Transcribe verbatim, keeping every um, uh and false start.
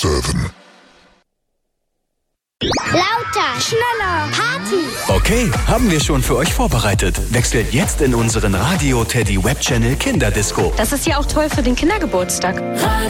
sieben. Lauter, schneller, Party. Okay, haben wir schon für euch vorbereitet. Wechselt jetzt in unseren Radio Teddy Web Channel Kinderdisco. Das ist ja auch toll für den Kindergeburtstag.